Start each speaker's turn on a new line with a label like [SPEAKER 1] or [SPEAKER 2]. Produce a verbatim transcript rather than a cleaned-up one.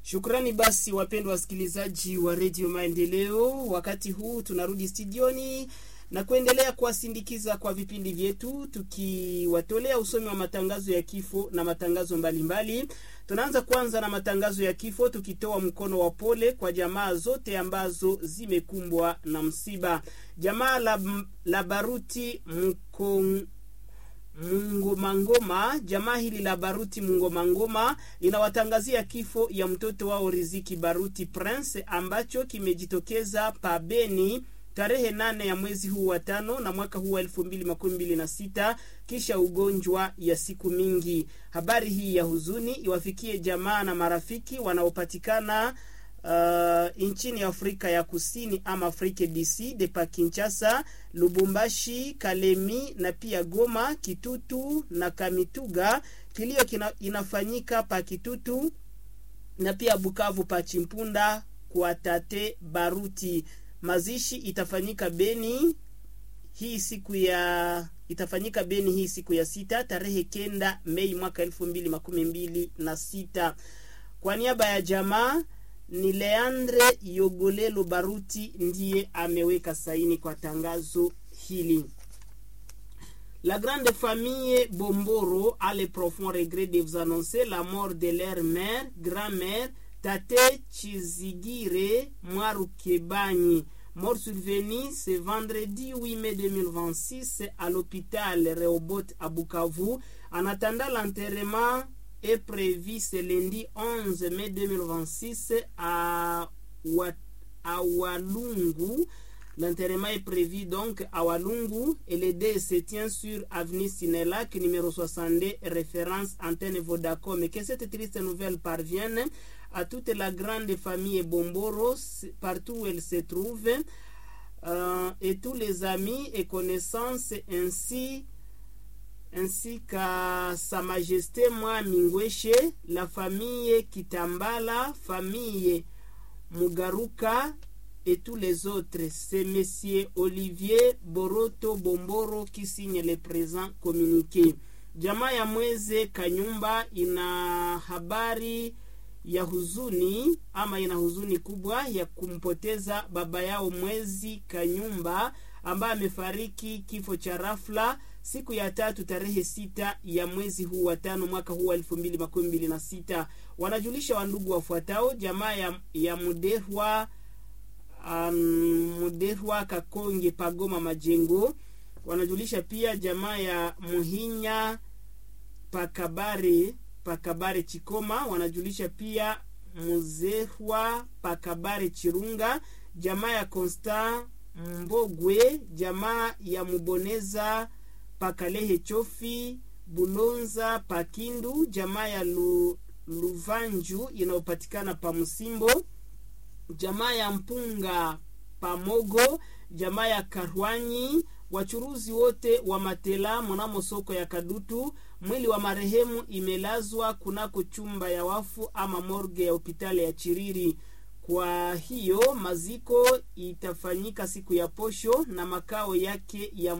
[SPEAKER 1] Shukrani basi wapendwa wasikilizaji wa Radio Maendeleo. Wakati huu tunarudi studioni na kuendelea kuwasindikiza kwa vipindi vyetu tukiwatolea usomi wa matangazo ya kifo na matangazo mbalimbali. Tunaanza kwanza na matangazo ya kifo tukitoa mkono wa pole kwa jamaa zote ambazo zimekumbwa na msiba. Jamaa la, la Baruti Mkong Mungomangoma, jamaa hili la Baruti Mungomangoma linawatangazia kifo ya mtoto wao Riziki Baruti Prince ambacho kimejitokeza pa Beni tarehe nane ya mwezi huu wa tano na mwaka huu wa elfu mbili makumi mbili na sita kisha ugonjwa ya siku mingi. Habari hii ya huzuni iwafikie jamaa na marafiki wanaopatikana Uh, nchini Afrika ya Kusini ama Afrika D C de pa Kinshasa, Lubumbashi, Kalemi na pia Goma, Kitutu na Kamituga. Kilio kina, inafanyika pa Kitutu na pia Bukavu pa Chimpunda kwa tate Baruti. Mazishi itafanyika Beni hii siku ya itafanyika Beni hii siku ya sita tarehe kenda Mei mwaka elfu mbili makumi mbili na sita. Kwa niaba ya jamaa ni Leandre Yogolelo Baruti ndiye ameweka saini kwa tangazo hili. La grande famille Bomboro a le profond regret de vous annoncer la mort de leur mère, grand-mère, Tate Chizigire Mwarukebani, mort survenue ce vendredi huit mai deux mille vingt-six à l'hôpital Rehoboth à Bukavu. En attendant l'enterrement est prévu ce lundi onze mai deux mille vingt-six à, Wa, à Walungu. L'enterrement est prévu donc à Walungu et le dé se tient sur avenue Sinelac numéro soixante-deux, référence antenne Vodacom. Et que cette triste nouvelle parvienne à toute la grande famille Bomboro partout où elle se trouve, euh, et tous les amis et connaissances ainsi ainsi qu'à Sa Majesté Moi Mingweshe, la famille Kitambala, famille Mugaruka et tous les autres. C'est Monsieur Olivier Boroto Bomboro qui signe les présents communiqués. Jamaa ya Mweze Kanyumba ina habari ya huzuni ama ina huzuni kubwa ya kumpoteza baba yao Mwezi Kanyumba ambaye amefariki kifo cha rafla siku ya tatu tarehe sita ya mwezi huu wa tano mwaka huu wa elfu mbili makumi mbili na sita. Wanajulisha wandugu wafuatao: jamaa ya, ya Muderwa um, Muderwa Kakonge Pagoma Majengo. Wanajulisha pia jamaa ya Muhinya Pakabare Pakabare Chikoma. Wanajulisha pia Muzehwa Pakabare Chirunga, jamaa ya Constant Mbogwe, jamaa ya Muboneza Pakalehe Chofi Bulonza Pakindu, jamaa ya Lu, Luvanju inayopatikana pa Musimbo, jamaa ya Mpunga Pamogo, jamaa ya Karwanyi, wachuruzi wote wa matela mnamo soko ya Kadutu. Mwili wa marehemu imelazwa kunako chumba ya wafu ama morgue ya hospitali ya Chiriri. Kwa hiyo maziko itafanyika siku ya posho na makao yake ya